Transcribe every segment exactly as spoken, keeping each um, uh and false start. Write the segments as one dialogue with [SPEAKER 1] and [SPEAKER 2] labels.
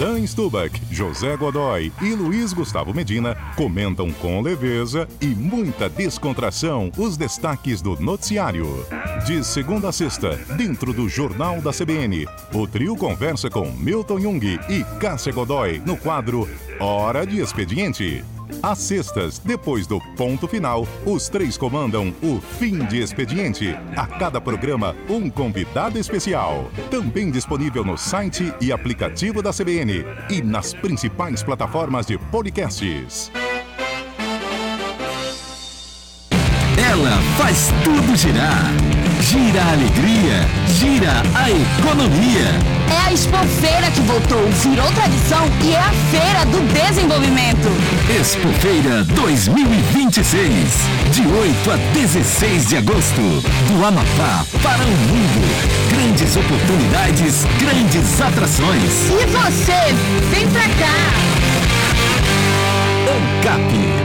[SPEAKER 1] Dan Stubach, José Godoy e Luiz Gustavo Medina comentam com leveza e muita descontração os destaques do noticiário. De segunda a sexta, dentro do Jornal da C B N, o trio conversa com Milton Jung e Cássia Godoy no quadro Hora de Expediente. Às sextas, depois do ponto final, os três comandam o Fim de Expediente. A cada programa, um convidado especial. Também disponível no site e aplicativo da C B N e nas principais plataformas de podcasts.
[SPEAKER 2] Ela faz tudo girar. Gira a alegria, gira a economia.
[SPEAKER 3] É a Expofeira que voltou, virou tradição e é a Feira do Desenvolvimento.
[SPEAKER 2] Expofeira dois mil e vinte e seis, de oito a dezesseis de agosto, do Amapá para o mundo. Grandes oportunidades, grandes atrações.
[SPEAKER 3] E você, vem pra cá!
[SPEAKER 2] ANCAP.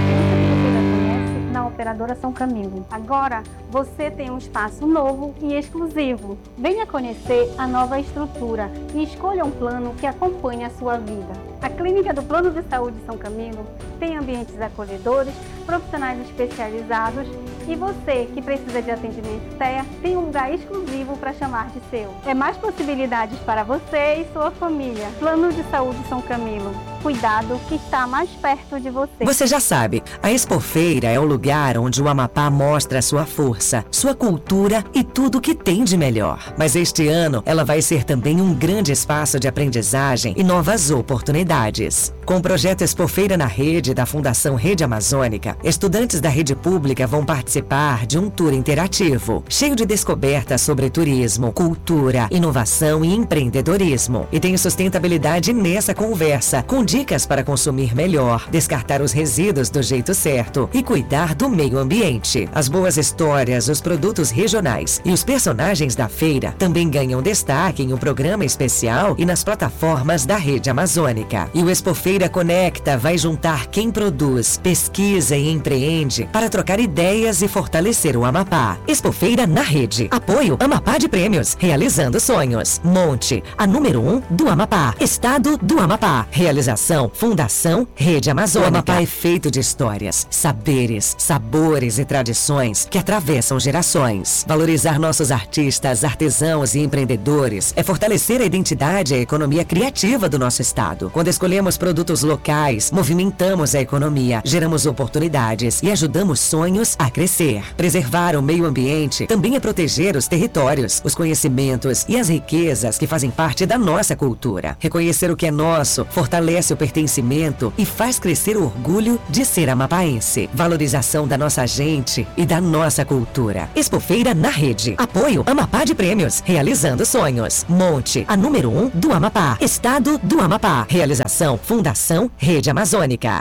[SPEAKER 4] Operadora São Camilo. Agora você tem um espaço novo e exclusivo. Venha conhecer a nova estrutura e escolha um plano que acompanhe a sua vida. A Clínica do Plano de Saúde São Camilo tem ambientes acolhedores, profissionais especializados e você que precisa de atendimento T E A tem um lugar exclusivo para chamar de seu. É mais possibilidades para você e sua família. Plano de Saúde São Camilo. Cuidado que está mais perto de você.
[SPEAKER 5] Você já sabe, a Expofeira é o lugar onde o Amapá mostra sua força, sua cultura e tudo o que tem de melhor. Mas este ano, ela vai ser também um grande espaço de aprendizagem e novas oportunidades. Com o projeto Expofeira na Rede da Fundação Rede Amazônica, estudantes da rede pública vão participar de um tour interativo, cheio de descobertas sobre turismo, cultura, inovação e empreendedorismo. E tem sustentabilidade nessa conversa, com dicas para consumir melhor, descartar os resíduos do jeito certo e cuidar do meio ambiente. As boas histórias, os produtos regionais e os personagens da feira também ganham destaque em um programa especial e nas plataformas da Rede Amazônica. E o Expofeira Conecta vai juntar quem produz, pesquisa e empreende para trocar ideias e fortalecer o Amapá. Expofeira na Rede. Apoio Amapá de Prêmios. Realizando sonhos. Monte, a número um do Amapá. Estado do Amapá. Realização Fundação Rede Amazônica. O Amapá é feito de histórias, saberes, sabores e tradições que atravessam gerações. Valorizar nossos artistas, artesãos e empreendedores é fortalecer a identidade e a economia criativa do nosso estado. Quando escolhemos produtos locais, movimentamos a economia, geramos oportunidades e ajudamos sonhos a crescer. Preservar o meio ambiente também é proteger os territórios, os conhecimentos e as riquezas que fazem parte da nossa cultura. Reconhecer o que é nosso fortalece o pertencimento e faz crescer o orgulho de ser amapaense. Valorização da nossa gente e da nossa cultura. Expofeira na Rede. Apoio Amapá de Prêmios. Realizando sonhos. Monte, a número um do Amapá. Estado do Amapá. Realização Fundação Rede Amazônica.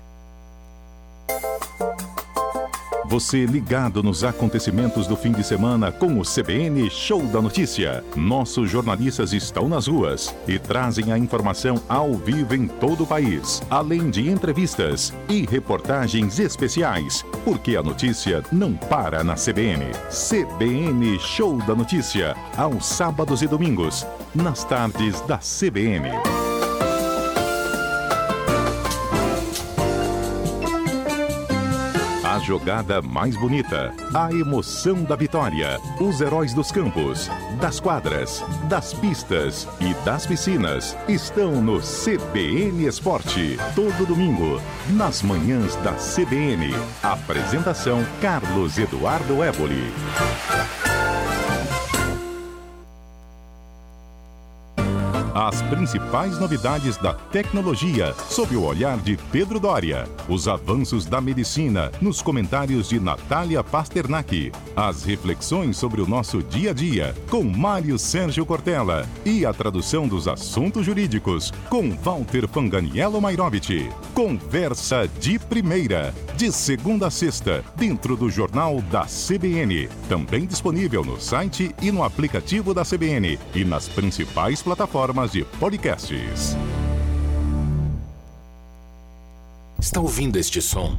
[SPEAKER 1] Você ligado nos acontecimentos do fim de semana com o C B N Show da Notícia. Nossos jornalistas estão nas ruas e trazem a informação ao vivo em todo o país, além de entrevistas e reportagens especiais, porque a notícia não para na C B N. C B N Show da Notícia, aos sábados e domingos, nas tardes da C B N. A jogada mais bonita, a emoção da vitória, os heróis dos campos, das quadras, das pistas e das piscinas estão no C B N Esporte. Todo domingo, nas manhãs da C B N. Apresentação Carlos Eduardo Éboli. As principais novidades da tecnologia, sob o olhar de Pedro Doria. Os avanços da medicina, nos comentários de Natália Pasternak. As reflexões sobre o nosso dia a dia, com Mário Sérgio Cortella. E a tradução dos assuntos jurídicos, com Walter Fanganiello Mairovich. Conversa de primeira, de segunda a sexta, dentro do Jornal da C B N. Também disponível no site e no aplicativo da C B N. E nas principais plataformas de podcasts.
[SPEAKER 6] Está ouvindo este som?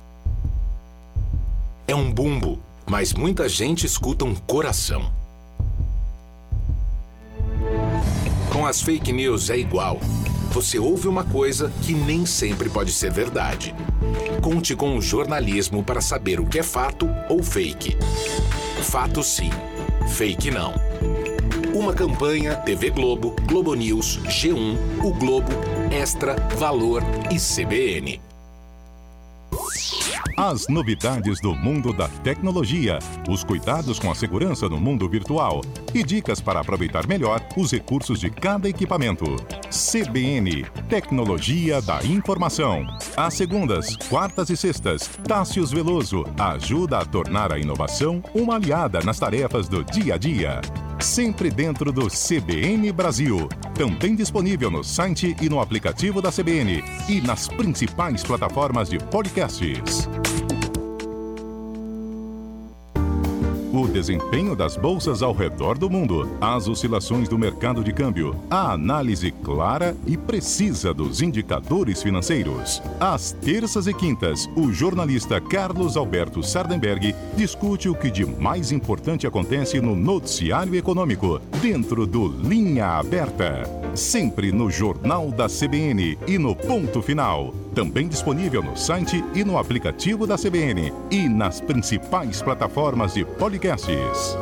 [SPEAKER 6] É um bumbo, mas muita gente escuta um coração. Com as fake news é igual. você ouve uma coisa que nem sempre pode ser verdade. Conte com o jornalismo para saber o que é fato ou fake. Fato sim, fake não. Uma campanha T V Globo, Globo News, G um, O Globo, Extra, Valor e C B N.
[SPEAKER 1] As novidades do mundo da tecnologia, os cuidados com a segurança no mundo virtual e dicas para aproveitar melhor os recursos de cada equipamento. C B N, Tecnologia da Informação. Às segundas, quartas e sextas, Tássius Veloso ajuda a tornar a inovação uma aliada nas tarefas do dia a dia. Sempre dentro do C B N Brasil. Também disponível no site e no aplicativo da C B N e nas principais plataformas de podcasts. O desempenho das bolsas ao redor do mundo, as oscilações do mercado de câmbio, a análise clara e precisa dos indicadores financeiros. Às terças e quintas, o jornalista Carlos Alberto Sardenberg discute o que de mais importante acontece no noticiário econômico, dentro do Linha Aberta. Sempre no Jornal da C B N e no Ponto Final. Também disponível no site e no aplicativo da C B N e nas principais plataformas de podcasts.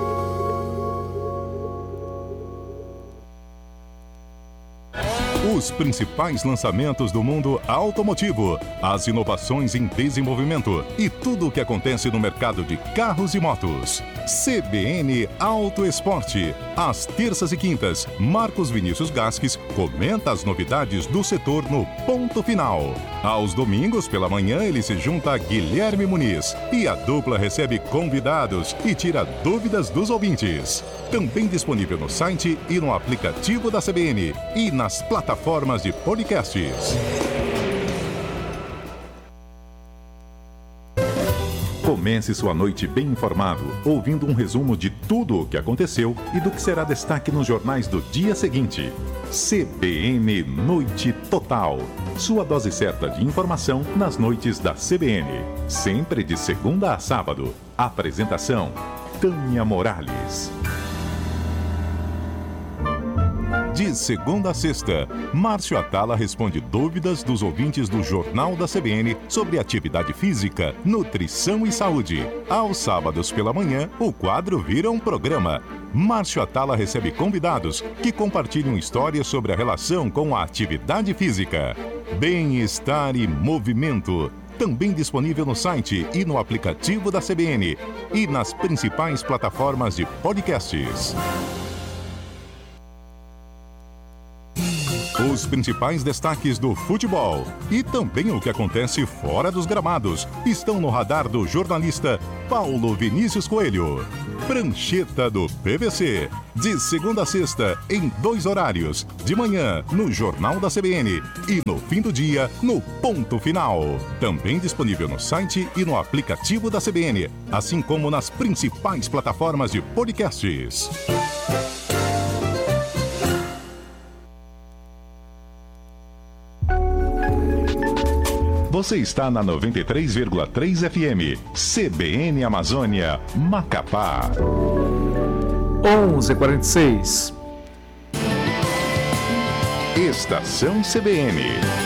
[SPEAKER 1] Os principais lançamentos do mundo automotivo, as inovações em desenvolvimento e tudo o que acontece no mercado de carros e motos. C B N Auto Esporte. Às terças e quintas, Marcos Vinícius Gasques comenta as novidades do setor no Ponto Final. Aos domingos, pela manhã, ele se junta a Guilherme Muniz e a dupla recebe convidados e tira dúvidas dos ouvintes. Também disponível no site e no aplicativo da C B N e nas plataformas de podcasts. Comece sua noite bem informado, ouvindo um resumo de tudo o que aconteceu e do que será destaque nos jornais do dia seguinte. C B N Noite Total. Sua dose certa de informação nas noites da C B N. Sempre de segunda a sábado. Apresentação: Tânia Morales. De segunda a sexta, Márcio Atala responde dúvidas dos ouvintes do Jornal da C B N sobre atividade física, nutrição e saúde. Aos sábados pela manhã, o quadro vira um programa. Márcio Atala recebe convidados que compartilham histórias sobre a relação com a atividade física. Bem-estar e movimento. Também disponível no site e no aplicativo da C B N e nas principais plataformas de podcasts. Os principais destaques do futebol e também o que acontece fora dos gramados estão no radar do jornalista Paulo Vinícius Coelho. Prancheta do P V C, de segunda a sexta, em dois horários, de manhã no Jornal da C B N e no fim do dia no Ponto Final. Também disponível no site e no aplicativo da C B N, assim como nas principais plataformas de podcasts. Você está na noventa e três vírgula três F M, C B N Amazônia, Macapá.
[SPEAKER 7] onze e quarenta e seis.
[SPEAKER 1] Estação C B N.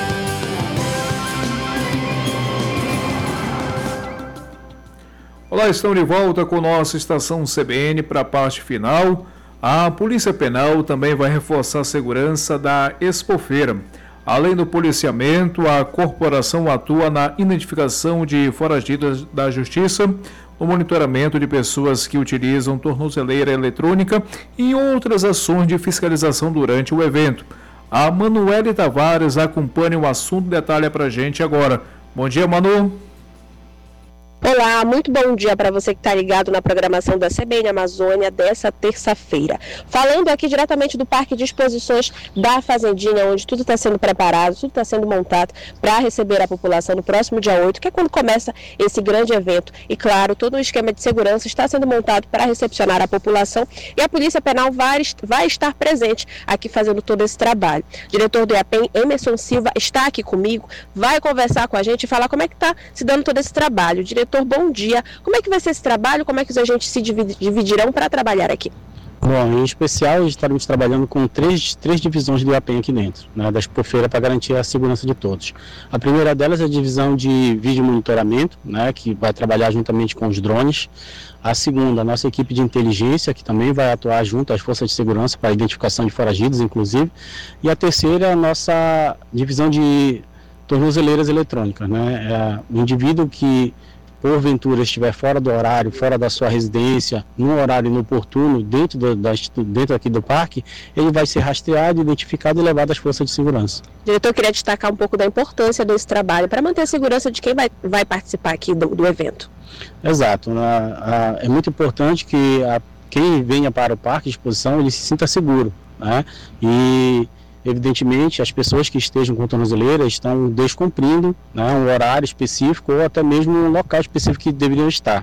[SPEAKER 7] Olá, estamos de volta com nossa Estação C B N para a parte final. A Polícia Penal também vai reforçar a segurança da Expofeira. Além do policiamento, a corporação atua na identificação de foragidos da justiça, no monitoramento de pessoas que utilizam tornozeleira eletrônica e outras ações de fiscalização durante o evento. A Manuele Tavares acompanha o assunto, detalha para a gente agora. Bom dia, Manu.
[SPEAKER 8] Olá, muito bom dia para você que está ligado na programação da C B N Amazônia dessa terça-feira. Falando aqui diretamente do Parque de Exposições da Fazendinha, onde tudo está sendo preparado, tudo está sendo montado para receber a população no próximo dia oito, que é quando começa esse grande evento. E claro, todo o esquema de segurança está sendo montado para recepcionar a população e a Polícia Penal vai, vai estar presente aqui fazendo todo esse trabalho. O diretor do IAPEM, Emerson Silva, está aqui comigo, vai conversar com a gente e falar como é que está se dando todo esse trabalho. Diretor, bom dia. Como é que vai ser esse trabalho? Como é que os agentes se dividirão para trabalhar aqui?
[SPEAKER 9] Bom, em especial, estaremos trabalhando com três, três divisões do IAPEN aqui dentro, né, da Expofeira, para garantir a segurança de todos. A primeira delas é a divisão de vídeo monitoramento, né, que vai trabalhar juntamente com os drones. A segunda, a nossa equipe de inteligência, que também vai atuar junto às forças de segurança para a identificação de foragidos, inclusive. E a terceira, a nossa divisão de tornozeleiras eletrônicas, né, é o indivíduo que porventura estiver fora do horário, fora da sua residência, no horário inoportuno, dentro, do, da, dentro aqui do parque, ele vai ser rastreado, identificado e levado às forças de segurança.
[SPEAKER 8] Diretor, eu queria destacar um pouco da importância desse trabalho para manter a segurança de quem vai, vai participar aqui do, do evento.
[SPEAKER 9] Exato. A, a, é muito importante que a, quem venha para o parque de exposição, ele se sinta seguro, né? E evidentemente, as pessoas que estejam com tornozeleira estão descumprindo, né, um horário específico ou até mesmo um local específico que deveriam estar.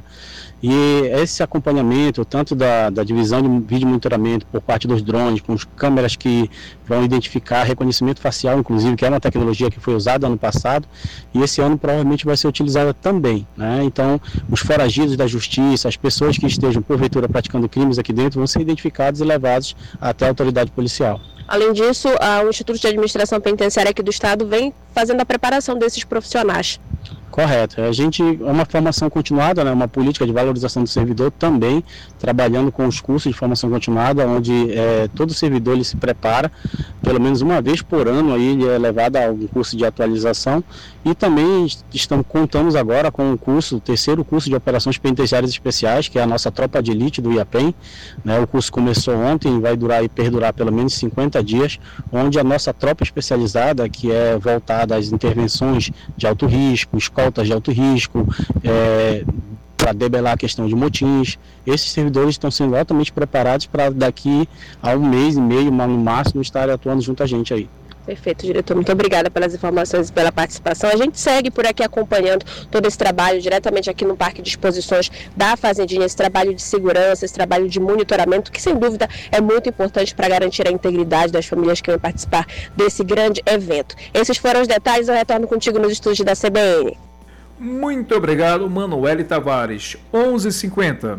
[SPEAKER 9] E esse acompanhamento, tanto da, da divisão de vídeo monitoramento por parte dos drones, com as câmeras que vão identificar reconhecimento facial, inclusive, que é uma tecnologia que foi usada ano passado, e esse ano provavelmente vai ser utilizada também, né? Então, os foragidos da justiça, as pessoas que estejam, porventura, praticando crimes aqui dentro, vão ser identificados e levados até a autoridade policial.
[SPEAKER 8] Além disso, o Instituto de Administração Penitenciária aqui do Estado vem fazendo a preparação desses profissionais.
[SPEAKER 9] Correto. A gente é uma formação continuada, né, uma política de valorização do servidor também, trabalhando com os cursos de formação continuada, onde é, todo servidor ele se prepara, pelo menos uma vez por ano, aí ele é levado a um curso de atualização, e também estamos, contamos agora com o curso, o terceiro curso de operações penitenciárias especiais, que é a nossa tropa de elite do IAPEN, né, o curso começou ontem e vai durar e perdurar pelo menos cinquenta dias, onde a nossa tropa especializada, que é voltada às intervenções de alto risco, escoltas de alto risco, é, para debelar a questão de motins, esses servidores estão sendo altamente preparados para daqui a um mês e meio, no máximo, estarem atuando junto a gente aí.
[SPEAKER 8] Perfeito, diretor. Muito obrigada pelas informações e pela participação. A gente segue por aqui acompanhando todo esse trabalho, diretamente aqui no Parque de Exposições da Fazendinha, esse trabalho de segurança, esse trabalho de monitoramento, que sem dúvida é muito importante para garantir a integridade das famílias que vão participar desse grande evento. Esses foram os detalhes, eu retorno contigo nos estúdios da C B N.
[SPEAKER 7] Muito obrigado, Manuele Tavares. onze e cinquenta.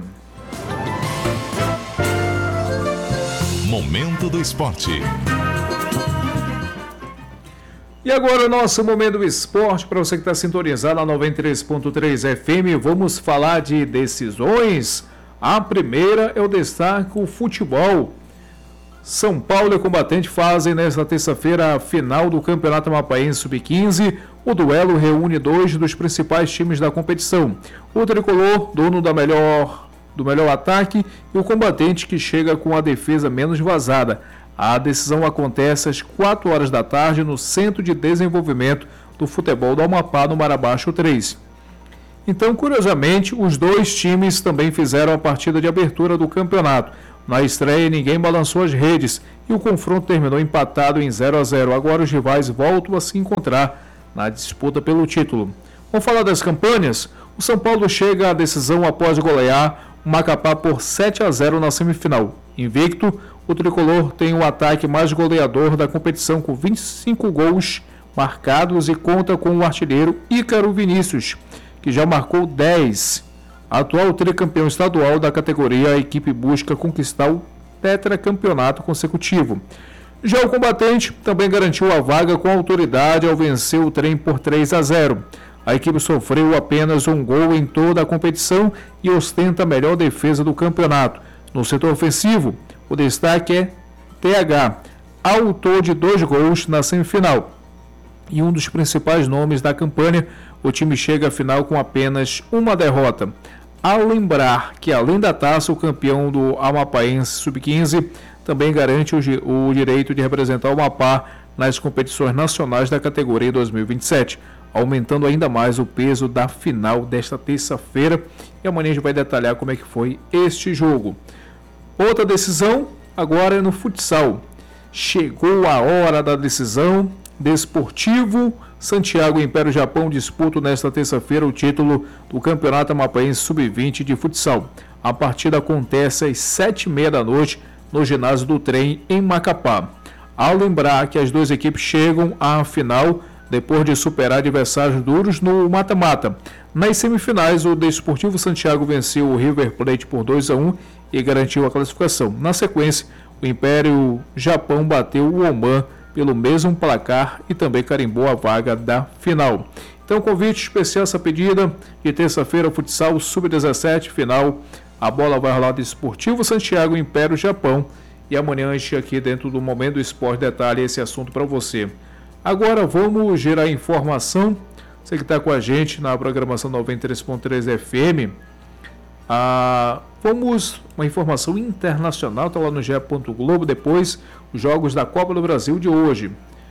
[SPEAKER 1] Momento do Esporte.
[SPEAKER 7] E agora o nosso Momento do Esporte, para você que está sintonizado na noventa e três ponto três F M, vamos falar de decisões. A primeira é o destaque, o futebol. São Paulo e Combatente fazem nesta terça-feira a final do Campeonato Amapaense sub quinze. O duelo reúne dois dos principais times da competição. O Tricolor, dono da melhor, do melhor ataque, e o Combatente, que chega com a defesa menos vazada. A decisão acontece às quatro horas da tarde no Centro de Desenvolvimento do Futebol do Amapá, no Marabaixo três. Então, curiosamente, os dois times também fizeram a partida de abertura do campeonato. Na estreia, ninguém balançou as redes e o confronto terminou empatado em zero a zero. Agora os rivais voltam a se encontrar na disputa pelo título. Vamos falar das campanhas? O São Paulo chega à decisão após golear o Macapá por sete a zero na semifinal. Invicto, o Tricolor tem o ataque mais goleador da competição, com vinte e cinco gols marcados, e conta com o artilheiro Ícaro Vinícius, que já marcou dez. Atual tricampeão estadual da categoria, a equipe busca conquistar o tetracampeonato consecutivo. Já o Combatente também garantiu a vaga com autoridade ao vencer o Trem por três a zero. A equipe sofreu apenas um gol em toda a competição e ostenta a melhor defesa do campeonato. No setor ofensivo, o destaque é T H, autor de dois gols na semifinal. E um dos principais nomes da campanha, o time chega à final com apenas uma derrota. A lembrar que, além da taça, o campeão do Amapaense sub quinze também garante o, o direito de representar o Amapá nas competições nacionais da categoria dois mil e vinte e sete, aumentando ainda mais o peso da final desta terça-feira. E amanhã a gente vai detalhar como é que foi este jogo. Outra decisão agora é no futsal. Chegou a hora da decisão. Desportivo Santiago Império Japão disputa nesta terça-feira o título do Campeonato Amapaense sub vinte de futsal. A partida acontece às sete e meia da noite no ginásio do Trem, em Macapá. Ao lembrar que as duas equipes chegam à final depois de superar adversários duros no mata-mata. Nas semifinais, o Desportivo Santiago venceu o River Plate por dois a um e garantiu a classificação. Na sequência, o Império Japão bateu o Oman pelo mesmo placar e também carimbou a vaga da final. Então, convite especial essa pedida de terça-feira, futsal sub dezessete, final. A bola vai rolar do Desportivo Santiago, Império Japão. E amanhã a gente aqui dentro do Momento do Esporte detalha esse assunto para você. Agora vamos gerar informação. Você que está com a gente na programação noventa e três ponto três F M. Ah, vamos, uma informação internacional, está lá no G E. Globo. Depois, os jogos da Copa do Brasil de hoje.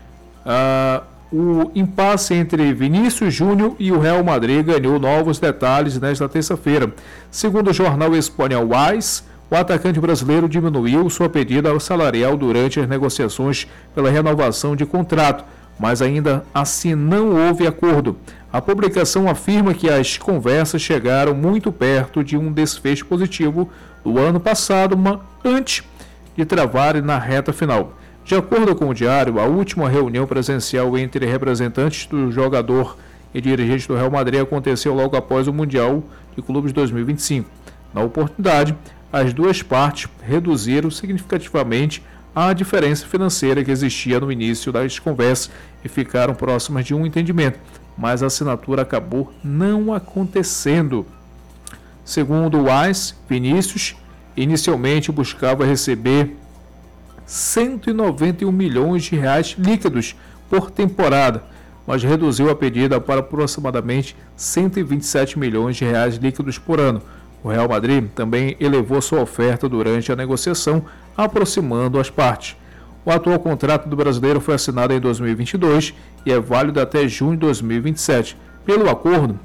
[SPEAKER 7] Ah, o impasse entre Vinícius Júnior e o Real Madrid ganhou novos detalhes nesta terça-feira. Segundo o jornal espanhol AS, o atacante brasileiro diminuiu sua pedida salarial durante as negociações pela renovação de contrato, mas ainda assim não houve acordo. A publicação afirma que as conversas chegaram muito perto de um desfecho positivo do ano passado, mas antes de travarem na reta final. De acordo com o diário, a última reunião presencial entre representantes do jogador e dirigente do Real Madrid aconteceu logo após o Mundial de Clubes dois mil e vinte e cinco. Na oportunidade, as duas partes reduziram significativamente a diferença financeira que existia no início das conversas e ficaram próximas de um entendimento, mas a assinatura acabou não acontecendo. Segundo o AS, Vinícius inicialmente buscava receber cento e noventa e um milhões de reais líquidos por temporada, mas reduziu a pedida para aproximadamente cento e vinte e sete milhões de reais líquidos por ano. O Real Madrid também elevou sua oferta durante a negociação, aproximando as partes. O atual contrato do brasileiro foi assinado em dois mil e vinte e dois e é válido até junho de dois mil e vinte e sete. Pelo acordo,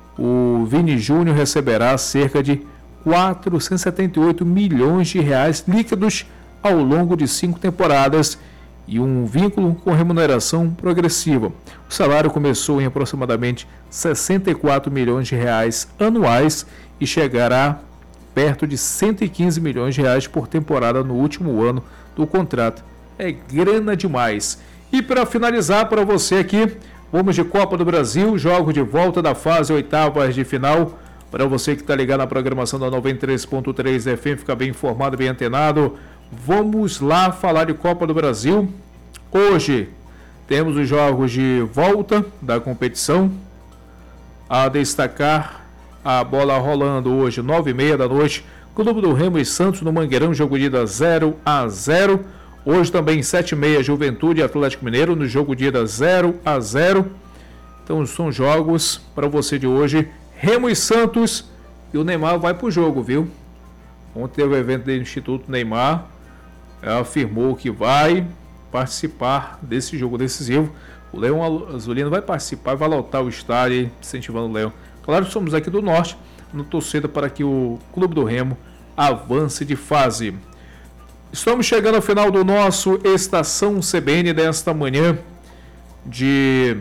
[SPEAKER 7] o Vini Júnior receberá cerca de quatrocentos e setenta e oito milhões de reais líquidos ao longo de cinco temporadas e um vínculo com remuneração progressiva. O salário começou em aproximadamente sessenta e quatro milhões de reais anuais e chegará perto de cento e quinze milhões de reais por temporada no último ano do contrato. É grana demais. E para finalizar para você aqui, vamos de Copa do Brasil, jogos de volta da fase oitavas de final. Para você que está ligado na programação da noventa e três ponto três F M, fica bem informado, bem antenado. Vamos lá falar de Copa do Brasil. Hoje temos os jogos de volta da competição. A destacar a bola rolando hoje, nove e meia da noite. Clube do Remo e Santos no Mangueirão, jogo de ida zero a zero. Hoje também sete e meia, Juventude e Atlético Mineiro no jogo de ida zero a zero. Então são jogos para você de hoje. Remo e Santos. E o Neymar vai para o jogo, viu? Ontem teve o evento do Instituto Neymar. Afirmou que vai participar desse jogo decisivo. O Leão Azulino vai participar, vai lotar o estádio incentivando o Leão. Claro que somos aqui do Norte, no torcida para que o Clube do Remo avance de fase. Estamos chegando ao final do nosso Estação C B N desta manhã de